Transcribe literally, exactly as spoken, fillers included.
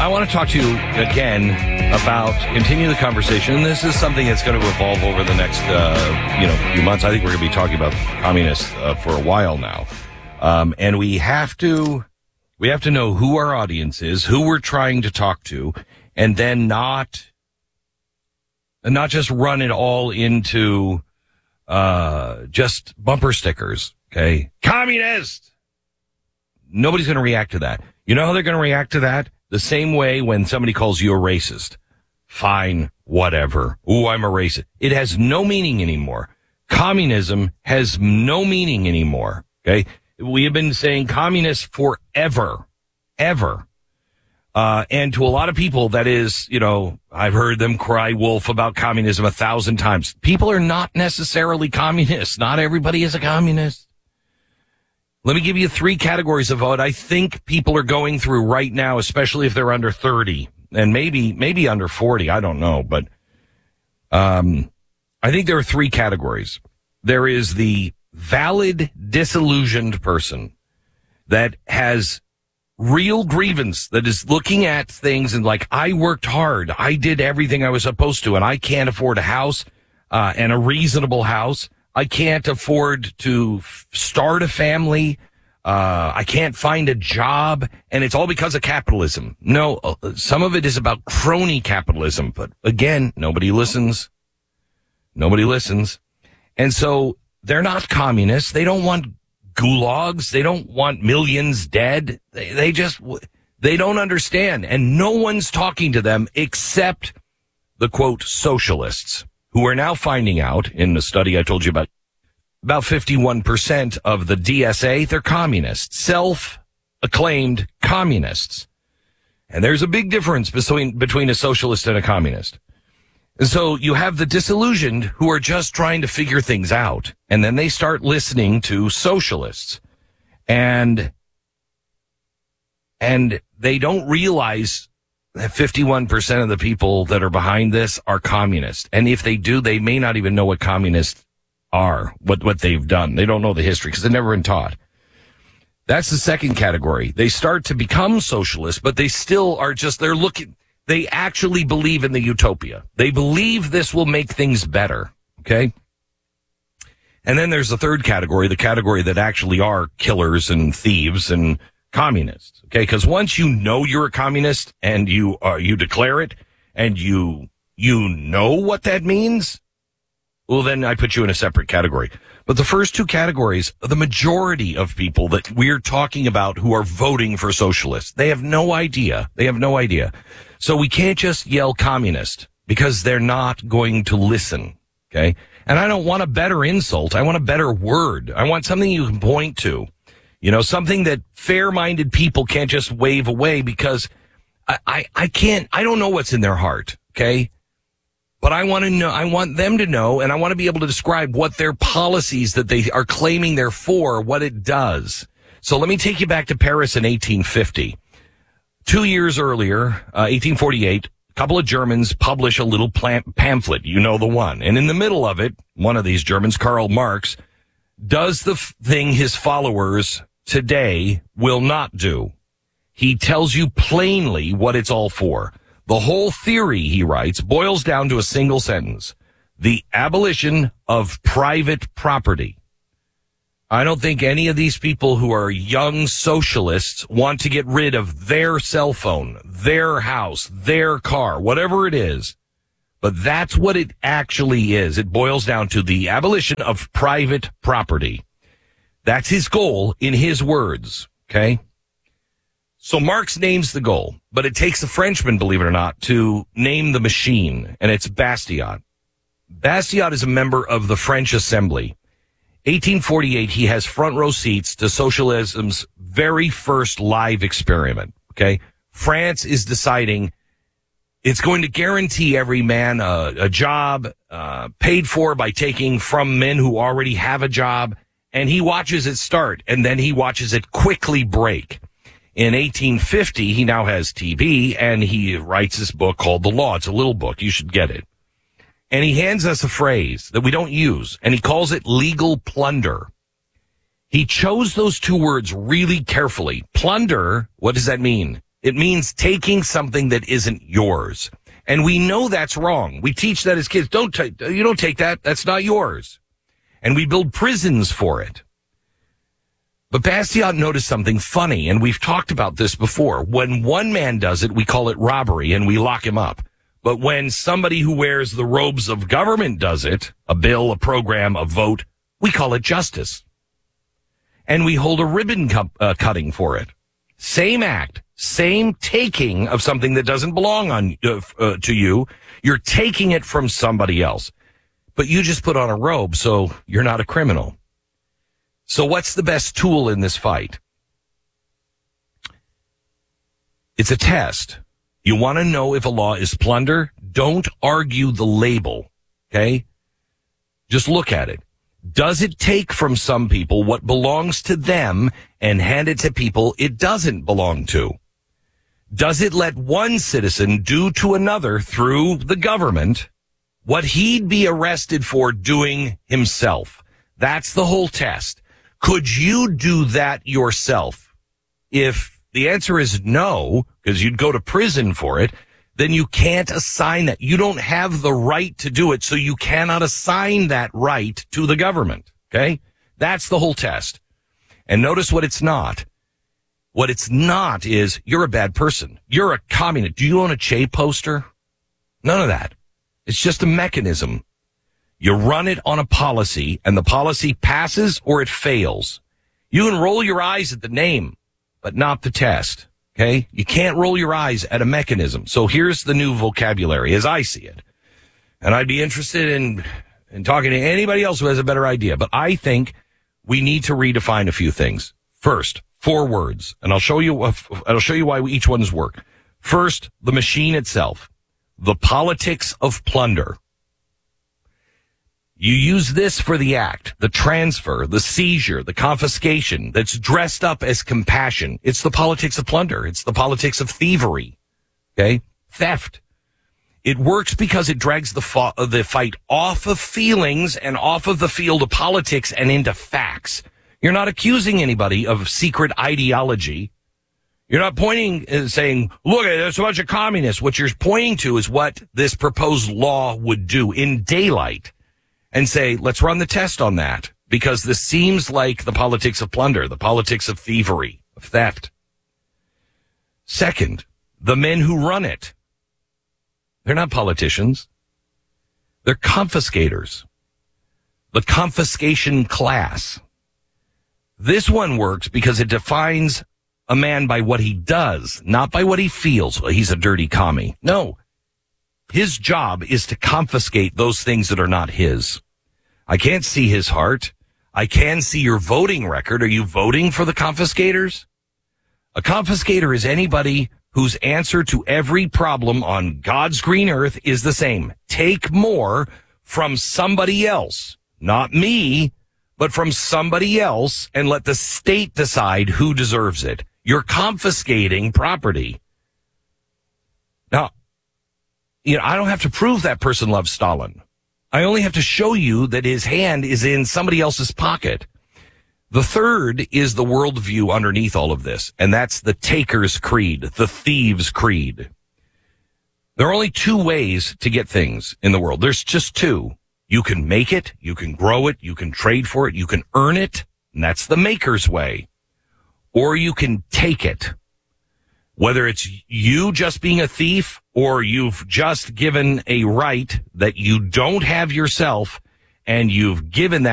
I want to talk to you again about continue the conversation. And this is something that's going to evolve over the next, uh, you know, few months. I think we're going to be talking about communists uh, for a while now. Um, and we have to, we have to know who our audience is, who we're trying to talk to, and then not, and not just run it all into, uh, just bumper stickers. Okay. Communist! Nobody's going to react to that. You know how they're going to react to that? The same way when somebody calls you a racist. Fine, whatever. Ooh, I'm a racist. It has no meaning anymore. Communism has no meaning anymore. Okay? We have been saying communist forever. Ever. Uh, and to a lot of people, that is, you know, I've heard them cry wolf about communism a thousand times. People are not necessarily communists. Not everybody is a communist. Let me give you three categories of what I think people are going through right now, especially if they're under thirty and maybe, maybe under forty. I don't know, but, um, I think there are three categories. There is the valid, disillusioned person that has real grievance, that is looking at things and like, I worked hard. I did everything I was supposed to, and I can't afford a house, uh, and a reasonable house. I can't afford to f- start a family. Uh, I can't find a job. And it's all because of capitalism. No, uh, some of it is about crony capitalism. But again, nobody listens. Nobody listens. And so they're not communists. They don't want gulags. They don't want millions dead. They, they just, they don't understand. And no one's talking to them except the quote socialists, who are now finding out, in the study I told you about, about fifty-one percent of the D S A, they're communists, self-acclaimed communists. And there's a big difference between, between a socialist and a communist. And so you have the disillusioned who are just trying to figure things out. And then they start listening to socialists. And, and they don't realize that fifty-one percent of the people that are behind this are communists. And if they do, they may not even know what communists are, what, what they've done. They don't know the history because they've never been taught. That's the second category. They start to become socialists, but they still are just, they're looking, they actually believe in the utopia. They believe this will make things better. Okay. And then there's the third category, the category that actually are killers and thieves and communists. Okay. Because once you know you're a communist and you uh, you declare it and you you know what that means, well, then I put you in a separate category. But the first two categories, the majority of people that we're talking about who are voting for socialists, they have no idea. They have no idea. So we can't just yell communist because they're not going to listen. Okay. And I don't want a better insult. I want a better word. I want something you can point to. You know, something that fair-minded people can't just wave away because I, I, I can't, I don't know what's in their heart, okay? But I want to know, I want them to know, and I want to be able to describe what their policies that they are claiming they're for, what it does. So let me take you back to Paris in eighteen fifty. Two years earlier, uh, eighteen forty-eight, a couple of Germans publish a little plam- pamphlet, you know the one. And in the middle of it, one of these Germans, Karl Marx, does the f- thing his followers today will not do. He tells you plainly what it's all for. The whole theory, he writes, boils down to a single sentence: the abolition of private property. I don't think any of these people who are young socialists want to get rid of their cell phone, their house, their car, whatever it is. But that's what it actually is. It boils down to the abolition of private property. That's his goal in his words, okay? So Marx names the goal, but it takes a Frenchman, believe it or not, to name the machine, and it's Bastiat. Bastiat is a member of the French Assembly. eighteen forty-eight, he has front row seats to socialism's very first live experiment, okay? France is deciding it's going to guarantee every man a, a job, uh, paid for by taking from men who already have a job. And he watches it start, and then he watches it quickly break. In eighteen fifty, he now has T B, and he writes this book called The Law. It's a little book. You should get it. And he hands us a phrase that we don't use, and he calls it legal plunder. He chose those two words really carefully. Plunder, what does that mean? It means taking something that isn't yours. And we know that's wrong. We teach that as kids. Don't take, you don't take that. That's not yours. And we build prisons for it. But Bastiat noticed something funny, and we've talked about this before. When one man does it, we call it robbery, and we lock him up. But when somebody who wears the robes of government does it, a bill, a program, a vote, we call it justice. And we hold a ribbon cu- uh, cutting for it. Same act, same taking of something that doesn't belong on uh, uh, to you. You're taking it from somebody else. But you just put on a robe, so you're not a criminal. So what's the best tool in this fight? It's a test. You want to know if a law is plunder? Don't argue the label, okay? Just look at it. Does it take from some people what belongs to them and hand it to people it doesn't belong to? Does it let one citizen do to another through the government what he'd be arrested for doing himself? That's the whole test. Could you do that yourself? If the answer is no, because you'd go to prison for it, then you can't assign that. You don't have the right to do it, so you cannot assign that right to the government. Okay? That's the whole test. And notice what it's not. What it's not is you're a bad person. You're a communist. Do you own a Che poster? None of that. It's just a mechanism. You run it on a policy, and the policy passes or it fails. You can roll your eyes at the name, but not the test. Okay? You can't roll your eyes at a mechanism. So here's the new vocabulary as I see it. And I'd be interested in, in talking to anybody else who has a better idea. But I think we need to redefine a few things. First, four words. And I'll show you, I'll show you why each one's work. First, the machine itself. The politics of plunder. You use this for the act, the transfer, the seizure, the confiscation that's dressed up as compassion. It's the politics of plunder. It's the politics of thievery. Okay? Theft. It works because it drags the, fo- the fight off of feelings and off of the field of politics and into facts. You're not accusing anybody of secret ideology. You're not pointing and saying, look, there's a bunch of communists. What you're pointing to is what this proposed law would do in daylight. And say, let's run the test on that, because this seems like the politics of plunder, the politics of thievery, of theft. Second, the men who run it. They're not politicians. They're confiscators. The confiscation class. This one works because it defines a man by what he does, not by what he feels. Well, he's a dirty commie. No. His job is to confiscate those things that are not his. I can't see his heart. I can see your voting record. Are you voting for the confiscators? A confiscator is anybody whose answer to every problem on God's green earth is the same. Take more from somebody else. Not me, but from somebody else, and let the state decide who deserves it. You're confiscating property. Now, you know, I don't have to prove that person loves Stalin. I only have to show you that his hand is in somebody else's pocket. The third is the worldview underneath all of this, and that's the taker's creed, the thieves' creed. There are only two ways to get things in the world. There's just two. You can make it, you can grow it, you can trade for it, you can earn it, and that's the maker's way. Or you can take it. Whether it's you just being a thief or you've just given a right that you don't have yourself and you've given that